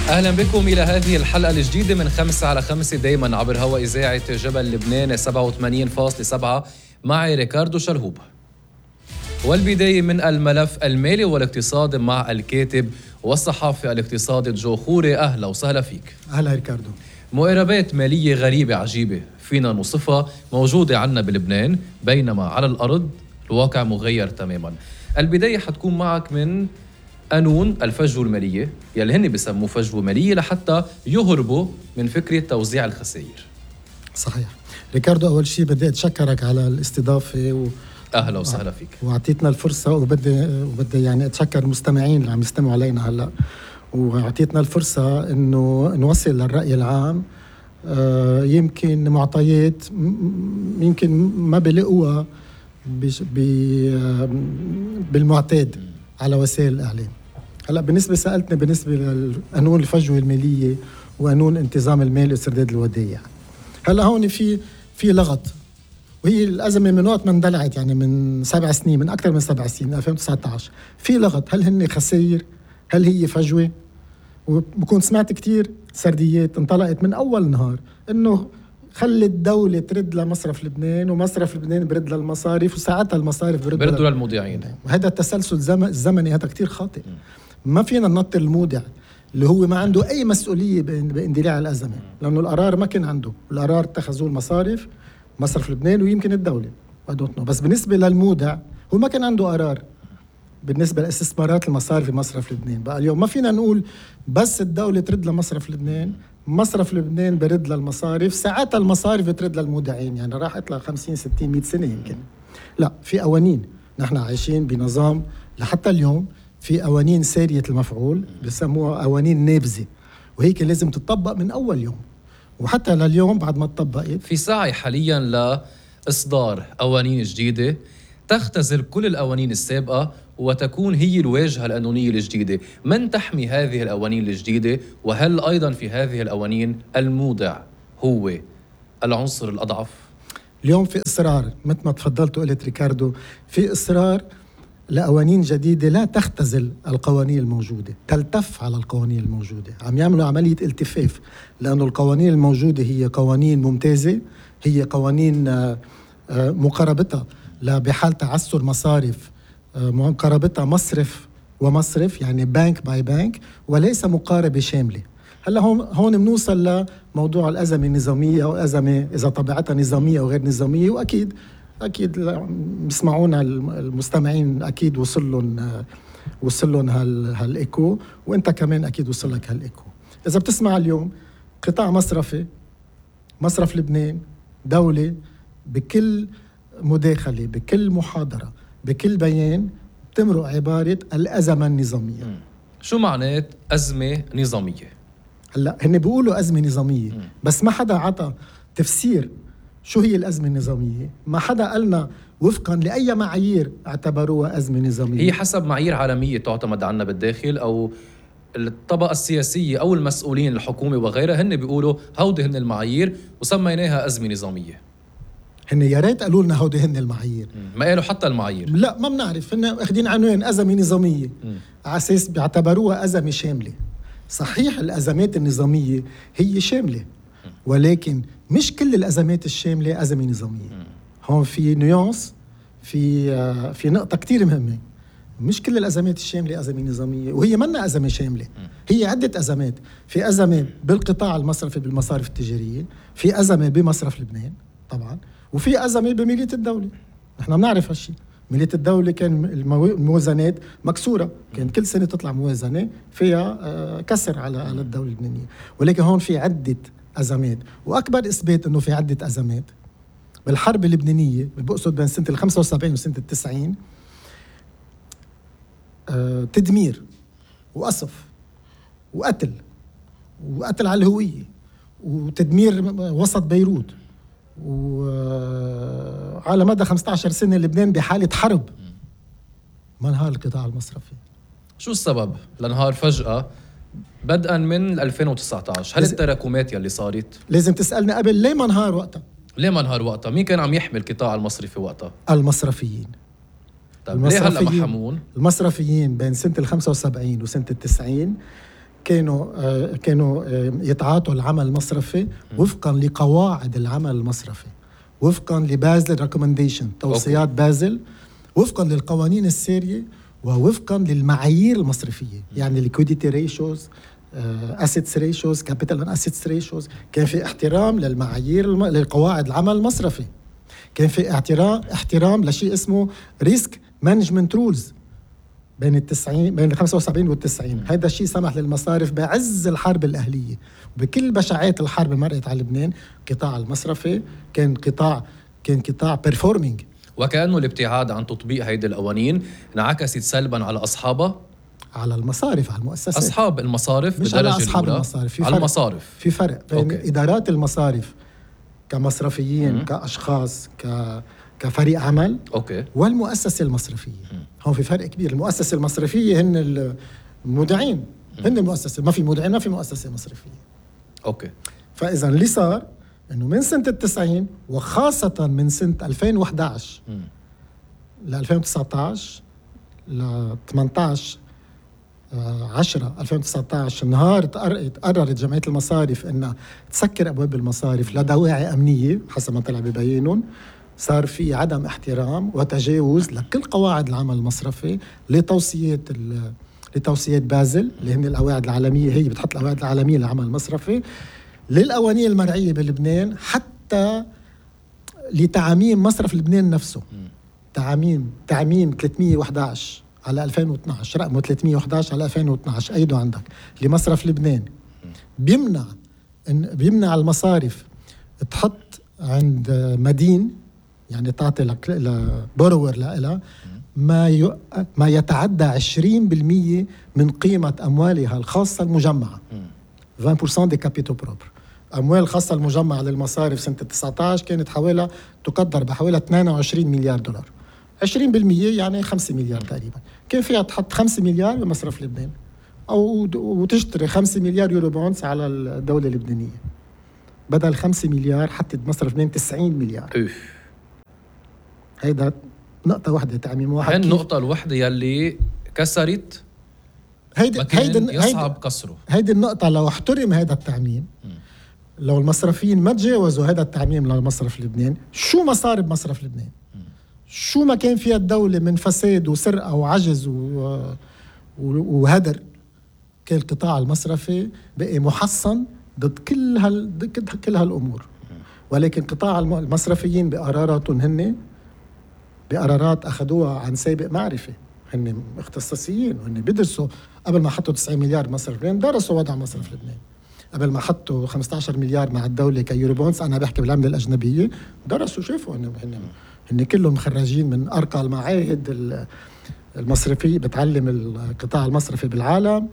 أهلا بكم إلى هذه الحلقة الجديدة من 5 على 5 دايما عبر هواء إذاعة جبل لبنان 87.7 معي ريكاردو شلهوب. والبداية من الملف المالي والاقتصاد مع الكاتب والصحافي الاقتصادي جو خوري. أهلا وسهلا فيك. أهلا ريكاردو. مقاربات مالية غريبة عجيبة فينا نوصفها موجودة عنا بلبنان، بينما على الأرض الواقع مغير تماما. البداية حتكون معك من قانون الفجوة المالية يلي هن بيسموه فجوة مالية لحتى يهربوا من فكرة توزيع الخسائر. صحيح ريكاردو، أول شيء بدي أتشكرك على الاستضافة أهلا وسهلا فيك، وعطيتنا الفرصة، وبدي يعني أتشكر المستمعين اللي عم يستمعوا علينا هلأ، وعطيتنا الفرصة إنه نوصل للرأي العام يمكن معطيات يمكن ما بلقوها بالمعتاد على وسائل الإعلام. هلا بالنسبة سألتني بالنسبة لقانون الفجوة المالية وقانون انتظام المال وسداد الودائع. هلا هون في لغط، وهي الأزمة من وقت ما اندلعت، يعني من 7 سنين، من أكثر من 7 سنين، 2019 في لغط. هل هن خسائر؟ هل هي فجوة؟ وبكون سمعت كتير سرديات انطلقت من أول نهار إنه خلي الدولة ترد لمصرف لبنان، ومصرف لبنان برد للمصارف، وساعتها المصارف بردوا للمودعين. وهذا التسلسل الزمني هذا كتير خاطئ. ما فينا ننطر المودع اللي هو ما عنده أي مسؤولية باندلاع الأزمة، لأنه القرار ما كان عنده، القرار اتخذوه المصارف، مصرف لبنان ويمكن الدولة. بس بالنسبة للمودع هو ما كان عنده قرار بالنسبة لاستثمارات المصارف في مصرف لبنان. بقى اليوم ما فينا نقول بس الدولة ترد لمصرف لبنان، مصرف لبنان برد للمصارف، ساعتها المصارف بترد للمودعين. يعني راحت ل 50 60 100 سنة يمكن. لا، في قوانين، نحن عايشين بنظام لحتى اليوم في قوانين سارية المفعول، بسموها قوانين نابذة، وهيك لازم تطبق من أول يوم، وحتى لليوم بعد ما تطبقت. في سعي حاليا لإصدار قوانين جديدة تختزل كل القوانين السابقة وتكون هي الواجهة القانونية الجديدة. من تحمي هذه القوانين الجديدة؟ وهل أيضا في هذه القوانين المودع هو العنصر الأضعف؟ اليوم في إصرار، مثل ما تفضلت وقلت ريكاردو، في إصرار لقوانين جديدة لا تختزل القوانين الموجودة، تلتف على القوانين الموجودة. عم يعملوا عملية التفاف، لأنه القوانين الموجودة هي قوانين ممتازة، هي قوانين مقاربتها بحال تعثر مصارف، مقاربتها مصرف ومصرف، يعني بانك باي بانك، وليس مقاربة شاملة. هلا هون بنوصل لموضوع الأزمة النظامية، أو أزمة إذا طبيعتها نظامية أو غير نظامية. وأكيد بيسمعونا المستمعين، أكيد وصل لهم هالإيكو، وأنت كمان أكيد وصل لك هالإيكو. إذا بتسمع اليوم قطاع مصرفي، مصرف لبنان، دولة، بكل مداخلة، بكل محاضرة، بكل بيان بتمرق عبارة الأزمة النظامية. شو معنات أزمة نظامية؟ هلا هن بيقولوا أزمة نظامية، بس ما حدا عطى تفسير شو هي الأزمة النظامية. ما حدا قالنا وفقا لأي معايير اعتبروها أزمة نظامية. هي حسب معايير عالمية تعتمد عنا بالداخل، أو الطبقة السياسية أو المسؤولين الحكومة وغيرها هن بيقولوا هودي هن المعايير وسميناها أزمة نظامية. هن يا ريت قالوا لنا هودي هن المعايير، ما قالوا حتى المعايير. لا، ما بنعرف، هن اخذين عنوان أزمة نظامية على أساس بيعتبروها أزمة شاملة. صحيح الأزمات النظامية هي شاملة، ولكن مش كل الأزمات الشاملة أزمة نظامية. هون في نيونس، في نقطة كتير مهمة. مش كل الأزمات الشاملة أزمة نظامية، وهي منا أزمة شاملة، هي عدة أزمات. في أزمة بالقطاع المصرفي بالمصارف التجارية، في أزمة بمصرف لبنان طبعا، وفي أزمة بمالية الدولة. نحن بنعرف هالشي. مالية الدولة كان الموازنات مكسورة، كان كل سنة تطلع موازنة فيها كسر على الدولة اللبنانية. ولكن هون في عدة أزمات، وأكبر إثبات أنه في عدة أزمات بالحرب اللبنانية، بقصد بين سنة 75 وسنة 90، تدمير وقصف وقتل على الهوية، وتدمير وسط بيروت، وعلى مدى 15 سنة لبنان بحالة حرب. ما انهار القطاع المصرفي. شو السبب لانهار فجأة بدءا من 2019؟ هل التراكمات يلي صارت؟ لازم تسألنا قبل ليه ما انهار وقتها. ليه ما انهار وقتها؟ مين كان عم يحمي القطاع المصرفي وقتها؟ المصرفيين. طيب ليه هلا محمون؟ المصرفيين بين سنة 75 وسنة 90 كانوا يتعاطوا العمل المصرفي وفقا لقواعد العمل المصرفي، وفقا لبازل ريكومنديشن، توصيات بازل، وفقا للقوانين السارية، ووفقا للمعايير المصرفية. يعني liquidity ratios، assets ratios، capital and assets ratios. كان في احترام للمعايير للقواعد العمل المصرفي. كان في احترام لشيء اسمه risk management rules بين 75 وال90. هذا الشيء سمح للمصارف بعز الحرب الأهلية وبكل بشاعات الحرب مرقت على لبنان، قطاع المصرفي كان قطاع performing. وكأنه الابتعاد عن تطبيق هيدي القوانين انعكست سلبا على أصحابها، على المصارف، على المؤسسات، أصحاب المصارف مش على بالدرجة أصحاب الأولى. المصارف. على المصارف في فرق بين أوكي. إدارات المصارف كمصرفيين كأشخاص كفريق عمل أوكي. والمؤسسة المصرفية. هون في فرق كبير. المؤسسة المصرفية هن المودعين، هن المؤسسة، ما في مودعين ما في مؤسسة مصرفية. أوكي. فإذا اللي صار إنه من سنة 90 وخاصة من سنة 2011 ل 2019 ل 18/10/2019 النهار قررت جمعية المصارف إنها تسكر أبواب المصارف لدواعي أمنية حسب ما طلع ببينهم. صار في عدم احترام وتجاوز لكل قواعد العمل المصرفي لتوصيات بازل اللي هن القواعد العالمية، هي بتحط القواعد العالمية للعمل المصرفي، للقوانين المرعية بلبنان، حتى لتعميم مصرف لبنان نفسه. تعميم 311 على 2012، رقمه 311 على 2012 أيضا عندك لمصرف لبنان، بيمنع المصارف تحط عند مدين، يعني تعطي لبورور لها ما يتعدى 20% من قيمة أموالها الخاصة المجمعة. 20% دي كابيتو بروبر. أموال الخاصة المجمعة للمصارف سنة 19 كانت تقدر بحوالي 22 مليار دولار. 20% يعني 5 مليار تقريبا. كان فيها تحط 5 مليار بمصرف لبنان وتشتري 5 مليار يورو بونز على الدولة اللبنانية. بدل 5 مليار حطت مصرف لبنان 90 مليار. هيدا نقطة واحدة، تعميم واحد. النقطة الوحدة يلي كسرت هيدا يصعب كسره. هيدي النقطة لو احترم هذا التعميم، لو المصرفيين ما تجاوزوا هذا التعميم لمصرف لبنان، شو ما صار بمصرف لبنان، شو ما كان فيها الدولة من فساد وسرقة وعجز وهدر، كان القطاع المصرفي بقي محصن ضد كل هالأمور. ولكن قطاع المصرفيين بقراراتهم هن بقرارات أخذوها عن سابق معرفة، هن اختصاصيين وهن بيدرسوا. قبل ما حطوا 90 مليار مصرف لبنان درسوا وضع مصرف لبنان. قبل ما حطوا 15 مليار مع الدولة كيورو بونز، أنا بحكي بالعملة الأجنبية، درسوا شافوا هن كلهم مخرجين من أرقى المعاهد المصرفية بتعلم القطاع المصرفي بالعالم،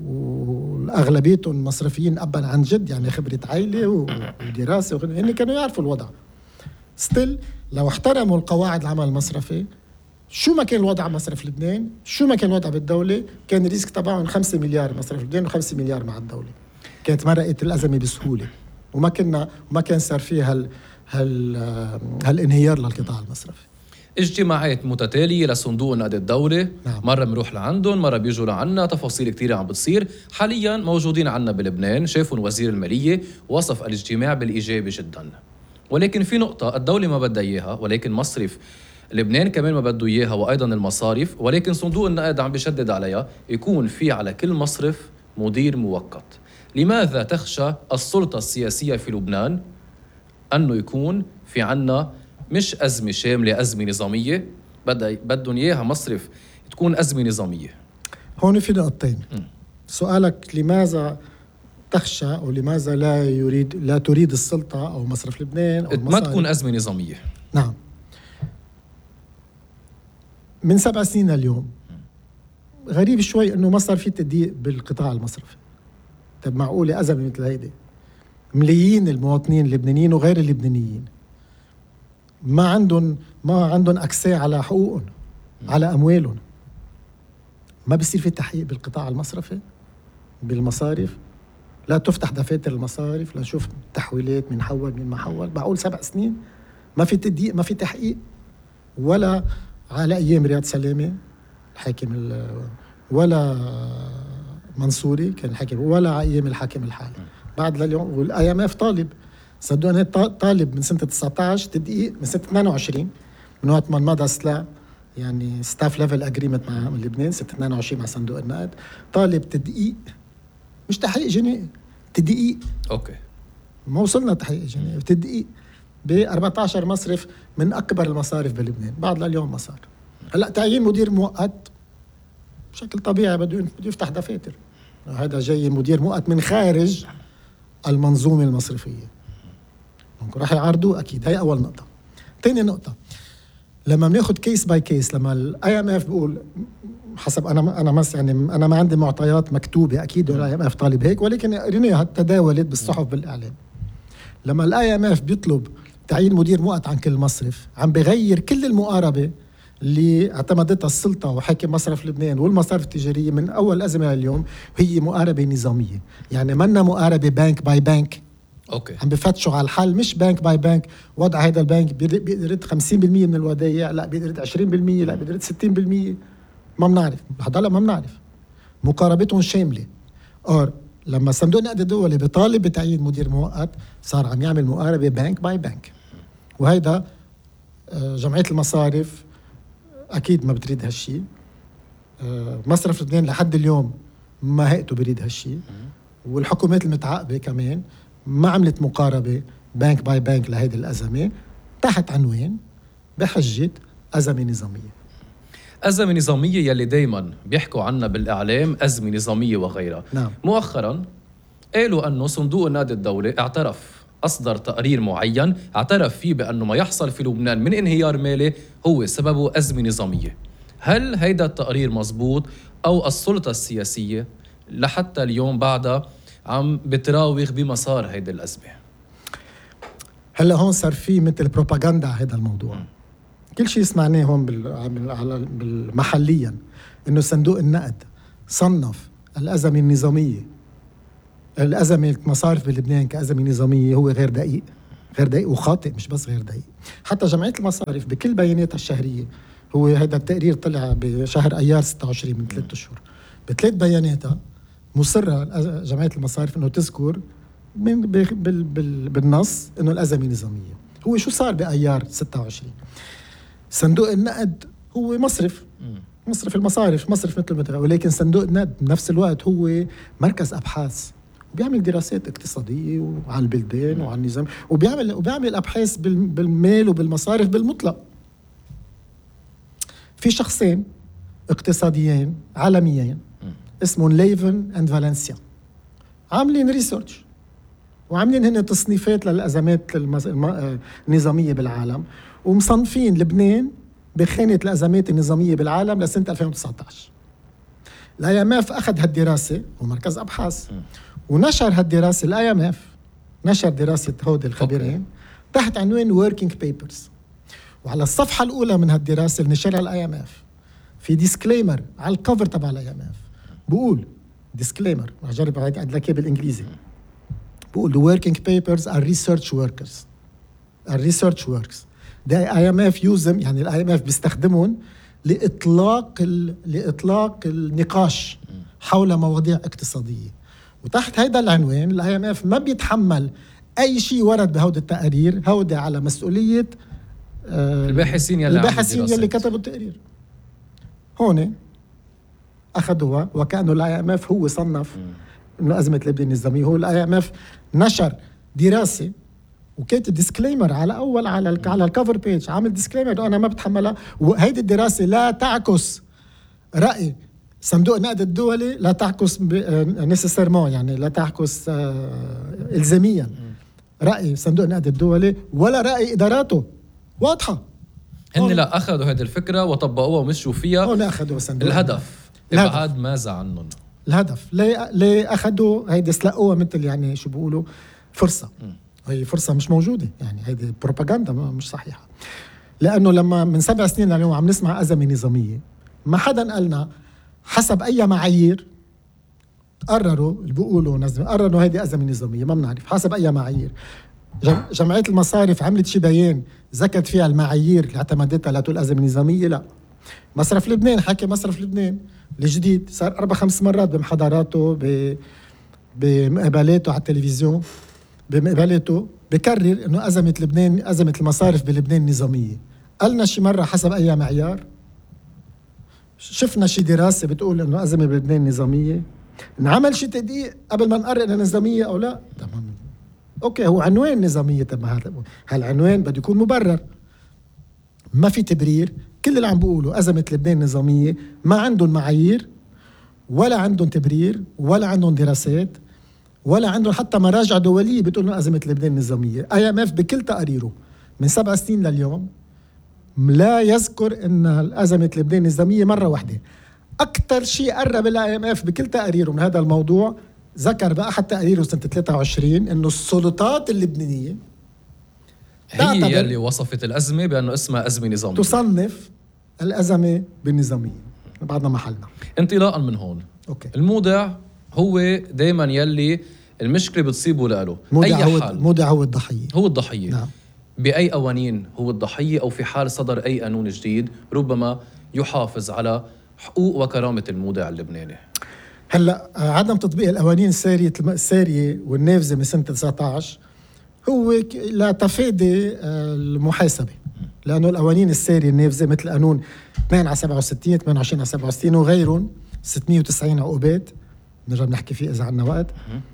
والأغلبيتهم مصرفيين أبا عن جد، يعني خبرة عائلة ودراسة هن كانوا يعرفوا الوضع. ستيل لو احترموا القواعد العمل المصرفي، شو ما كان الوضع مصرف لبنان، شو ما كان الوضع بالدولة، كان الريسك تبعهم 5 مليار مصرف لبنان و5 مليار مع الدولة. كانت مرقت الأزمة بسهولة وما كان صار فيها هالانهيار للقطاع المصرفي. اجتماعات متتالية لصندوق نقد الدولة. نعم. مرة بنروح لعندهم، مرة بيجوا لعنا، تفاصيل كتيرة عم بتصير. حاليا موجودين عنا بلبنان، شافوا وزير المالية وصف الاجتماع بالإيجابي جدا. ولكن في نقطة الدولة ما بدها إياها، ولكن مصرف لبنان كمان ما بده إياها، وأيضا المصارف. ولكن صندوق النقد عم بيشدد عليها يكون في على كل مصرف مدير مؤقت. لماذا تخشى السلطة السياسية في لبنان أنه يكون في عنا مش أزمة شاملة، أزمة نظامية؟ بدهم إياها مصرف تكون أزمة نظامية. هون في نقطتين. سؤالك لماذا تخشى أو لماذا لا تريد السلطة أو مصرف لبنان أو ما تكون أزمة نظامية. نعم. من 7 سنين اليوم غريب شوي أنه ما صار في تضييق بالقطاع المصرفي. طب معقولة أزمة مثل هيدي ملايين المواطنين اللبنانيين وغير اللبنانيين ما عندهم أكسي على حقوقهم، على أموالهم، ما بيصير في تحقيق بالقطاع المصرفي بالمصارف؟ لا تفتح دفاتر المصارف، لا نشوف تحويلات من حول من ما حول. معقول 7 سنين ما في تضييق، ما في تحقيق؟ ولا على أيام رياض سلامة الحاكم، ولا منصوري كان حاكم ولا ايام الحاكم الحالي بعد لليوم. والاي ام اف طالب صدقوني طالب من سنه 19 تدقيق من سنه 22 من وقت ما مضى سلا يعني ستاف ليفل اجريمنت مع لبنان سنه 22 مع صندوق النقد، طالب تدقيق مش تحقيق جنائي، تدقيق. اوكي ما وصلنا تحقيق جنائي، تدقيق ب 14 مصرف من اكبر المصارف بلبنان بعد لليوم ما صار. هلا تعيين مدير مؤقت بشكل طبيعي بده يفتح دفاتر، هذا جاي مدير مؤقت من خارج المنظومه المصرفيه، ممكن راح يعارضوه اكيد. هي اول نقطه. ثاني نقطه، لما بناخذ كيس باي كيس، لما الاي ام اف بيقول حسب انا ما عندي معطيات مكتوبه اكيد الاي ام اف طالب هيك، ولكن قريناها تداولت بالصحف بالاعلام. لما الاي ام اف بيطلب تعيين مدير مؤقت عن كل مصرف، عم بغير كل المقاربه اللي اعتمدتها السلطه وحاكم مصرف لبنان والمصارف التجاريه من اول الازمه لليوم، هي مقاربه نظاميه، يعني منا مقاربه بنك باي بنك. اوكي عم بفتشوا على الحل، مش بنك باي بنك، وضع هذا البنك بيقدر يرد 50% من الودائع، لا بيقدر يرد 20%، لا بيقدر يرد 60%، ما بنعرف هذا، ما بنعرف. مقاربتهم شامله. لما صندوق النقد الدولي بيطالب بتعيين مدير مؤقت، صار عم يعمل مقاربه بنك باي بنك، وهيدا جمعيه المصارف اكيد ما بتريد هالشيء. مصرف لبنان لحد اليوم ما هيئته بريد هالشيء، والحكومات المتعاقبه كمان ما عملت مقاربه بنك باي بنك لهيدي الازمه تحت عنوان بحجه ازمه نظاميه. أزمة نظامية يلي دايما بيحكوا عنها بالإعلام، أزمة نظامية وغيرها. نعم. مؤخرا قالوا أنه صندوق النقد الدولي أصدر تقرير معين اعترف فيه بأنه ما يحصل في لبنان من انهيار مالي هو سببه أزمة نظامية. هل هيدا التقرير مزبوط أو السلطة السياسية لحتى اليوم بعدها عم بتراوغ بمسار هيدا الأزمة؟ هلا هون صار في مثل بروباغندا على هذا الموضوع. كل شيء سمعناه هون محليا انه صندوق النقد صنف الازمه النظاميه، الازمه المصارف بلبنان كازمه نظاميه، هو غير دقيق وخاطئ. مش بس غير دقيق، حتى جمعيه المصارف بكل بياناتها الشهريه، هو هذا التقرير طلع بشهر ايار 26 من 3 اشهر، بثلاث بياناتها مصره جمعيه المصارف انه تذكر بالنص انه الازمه نظاميه. هو شو صار بايار 26؟ صندوق النقد هو مصرف المصارف، مصرف مثل ما، ولكن صندوق النقد بنفس الوقت هو مركز ابحاث وبيعمل دراسات اقتصاديه وعلى البلدان وعلى النظام، وبيعمل ابحاث بالمال وبالمصارف بالمطلق. في شخصين اقتصاديين عالميين اسمهم ليفن اند فالنسيا، عاملين ريسيرش وعاملين هن تصنيفات للازمات النظاميه بالعالم، ومصنفين لبنان بخانه الازمات النظاميه بالعالم لسنه 2019. الاي ام اف اخذ هالدراسه ومركز ابحاث ونشر هالدراسه. الاي ام اف نشر دراسه هود الخبيرين تحت عنوان وركينج بيبرز، وعلى الصفحه الاولى من هالدراسه اللي نشرها الاي ام اف في ديسكليمر على الكفر تبع الاي ام اف، بقول ديسكليمر، اجرب اعيد لك بالانجليزي، بقول the working papers are research works. The IMF use them، يعني ال IMF بيستخدمهم لإطلاق النقاش حول مواضيع اقتصادية. وتحت هذا العنوان ال IMF ما بيتحمل أي شيء ورد بهودي التقارير، هودي على مسؤولية الباحثين يلي كتبوا التقرير. هون أخذوها وكأنه ال IMF هو صنف إنه أزمة لبنان النظامية. هو ال IMF نشر دراسة وكاتب ديسكليمر على الكفر بيج، عامل ديسكليمر انا ما بتحملها، وهيدي الدراسه لا تعكس راي صندوق النقد الدولي، لا تعكس نيسيسيرمون، يعني لا تعكس الزاميا راي صندوق النقد الدولي ولا راي اداراته. واضحه هن لا اخذوا هذه الفكره وطبقوها ومشوا فيها. هون اخذوا صندوق الهدف ابعاد ماذا عنهم؟ الهدف ليه اخذوا هيدي سلقوها مثل يعني شو بيقولوا فرصه. هي فرصة مش موجودة، يعني هيدي بروباغندا مش صحيحة. لأنه لما من 7 سنين لليوم عم نسمع أزمة نظامية، ما قالنا حسب أي معايير قرروا اللي بيقولوا قرروا هيدي أزمة نظامية، ما بنعرف حسب أي معايير. جمعية المصارف عملت شي بيان ذكرت فيها المعايير اللي اعتمدتها لتقول أزمة نظامية؟ لا، مصرف لبنان، حكي مصرف لبنان الجديد صار 4-5 مرات بمحاضراته بمقابلاته على التلفزيون، بمقابلاته بكرر انه أزمة لبنان، أزمة المصارف بلبنان نظامية. قالنا شي مرة حسب أي معيار؟ شفنا شي دراسة بتقول انه أزمة بلبنان نظامية؟ نعمل شي تدقيق قبل ما نقرر انها نظامية او لا؟ تمام، اوكي، هو عنوان نظامية. طب هالعنوان بده يكون مبرر، ما في تبرير. كل اللي عم بيقولوا أزمة لبنان نظامية، ما عندهم معايير ولا عندهم تبرير ولا عندهم دراسات ولا عندهم حتى مراجع دولية بتقول إنه أزمة لبنان نظامية. IMF بكل تقاريره من 7 سنين لليوم لا يذكر إن أزمة لبنان نظامية مرة واحدة. أكتر شيء قرب IMF بكل تقاريره من هذا الموضوع، ذكر بأحد تقاريره سنة 23 إنه السلطات اللبنانية هي اللي وصفت الأزمة بأنه اسمها أزمة نظامية، تصنف الأزمة بالنظامية. بعدنا محلنا. انطلاقا من هون، أوكي، المودع هو دايما يلي المشكلة بتصيبه لأله. مودع هو الضحية. هو الضحية. نعم. بأي قوانين هو الضحية، أو في حال صدر أي قانون جديد ربما يحافظ على حقوق وكرامة المودع اللبناني. هلا عدم تطبيق القوانين السارية والنافذة من سنة 19 هو لتفادي المحاسبة، لأنه القوانين السارية النافذة مثل قانون 2/67 28/67 وغيرهم 690 عقوبات نرجع نحكي فيه إذا عنا وقت.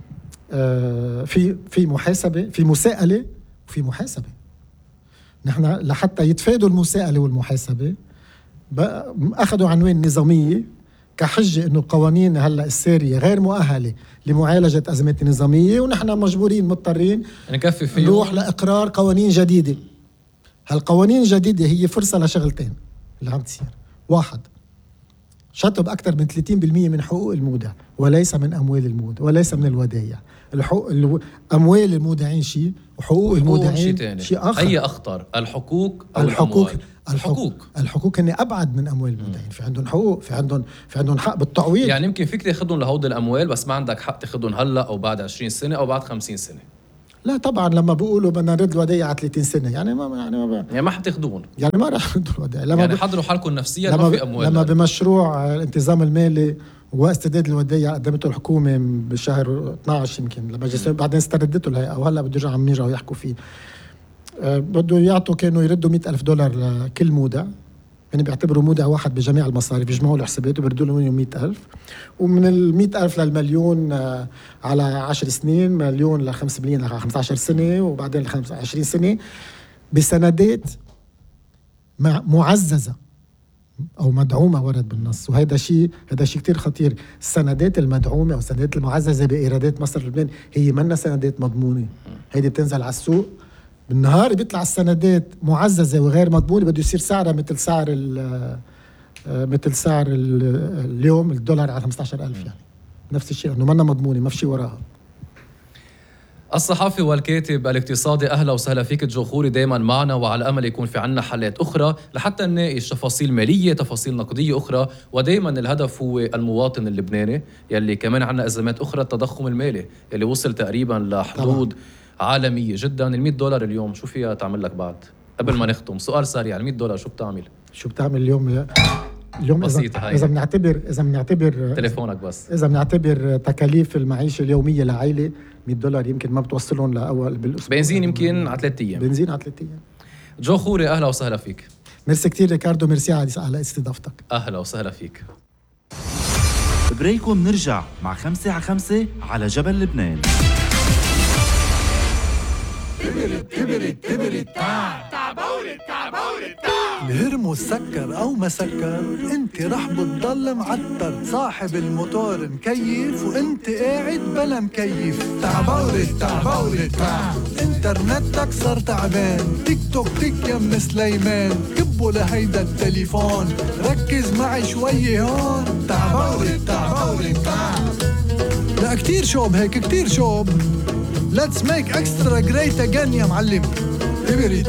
في محاسبة، في مساءلة وفي محاسبة. نحن لحتى يتفادوا المساءلة والمحاسبة أخذوا عنوان نظامية كحجة إنه القوانين هلا السارية غير مؤهلة لمعالجة أزمات نظامية، ونحن مجبورين مضطرين نكفي فيه نروح لإقرار قوانين جديدة. هالقوانين الجديدة هي فرصة لشغلتين اللي عم تصير. 1، شطب أكثر من 30% من حقوق المودع، وليس من أموال المودع وليس من الودائع. أموال المودعين شيء وحقوق المودعين شيء آخر. أي أخطر؟ الحقوق أو الحقوق هن أبعد من أموال المودعين. في عندهم حقوق، في عندهم حق بالتعويض. يعني يمكن فيك تاخذهم لهود الأموال بس ما عندك حق تاخذهم هلا أو بعد 20 سنة أو بعد 50 سنة. لا طبعا، لما بيقولوا بدنا نرد الودائع على 30 سنة يعني ما حتاخذون، يعني ما رح يردوا الودائع. يعني حضروا حالكم نفسيا، ما في أموال. لما بمشروع الانتظام المالي واسترداد الودائع قدمته الحكومة بشهر 12 يمكن لما بعدين استردته الهيئة، وهلا بده يرجعوا عم يرجعوا يحكوا فيه. بده يعطوا، كانوا يردوا $100,000 لكل مودع، يعني بيعتبروا مودع واحد بجميع المصاريف، بيجمعوا له حساباته وبيردوا له 100,000. ومن 100,000 للمليون على 10 سنين، مليون ل5 مليون على 15 سنة، وبعدين ل 25 سنة بسندات معززة أو مدعومة ورد بالنص. وهذا شيء كتير خطير. السندات المدعومة أو السندات المعززة بإيرادات مصر لبنان هي منا سندات مضمونة، هيدي بتنزل على السوق بالنهار بيطلع السندات معززة وغير مضمونة، بده يصير سعرها مثل سعر اليوم الدولار على 15,000 يعني نفس الشيء، انه منا مضمونة، ما في شيء وراها. الصحفي والكاتب الاقتصادي، أهلا وسهلا فيك جو خوري، دايما معنا، وعلى أمل يكون في عنا حلقات أخرى لحتى نناقش تفاصيل مالية، تفاصيل نقدية أخرى، ودايما الهدف هو المواطن اللبناني يلي كمان عنا أزمات أخرى. التضخم المالي يلي وصل تقريبا لحدود عالمية جدا. $100 اليوم شو فيها تعمل لك بعد؟ قبل ما نختم سؤال سريع، $100 شو بتعمل اليوم بسيطة هاي. إذا بنعتبر تليفونك بس، إذا بنعتبر تكاليف المعيشة اليومية لعائلة $100 يمكن ما بتوصلهم لأول بالأسبوع. بنزين يمكن على 3 أيام. بنزين على 3 أيام. جو خوري، أهلا وسهلا فيك. ميرسي كتير ريكاردو، ميرسي على استضافتك. أهلا وسهلا فيك. بريكو بنرجع مع 5 على 5 على جبل لبنان. الهرمو سكر او ما سكر، انت رح بتضل معتر. صاحب الموتور مكيف وانت قاعد بلا مكيف. تعبولت انترنتك صار تعبان. تيك توك تيك يا ام سليمان، كبوا لهيدا التليفون، ركز معي شوي هون. تعبولت لا كتير شوب هيك، كتير شوب. Let's make extra great again يا معلم.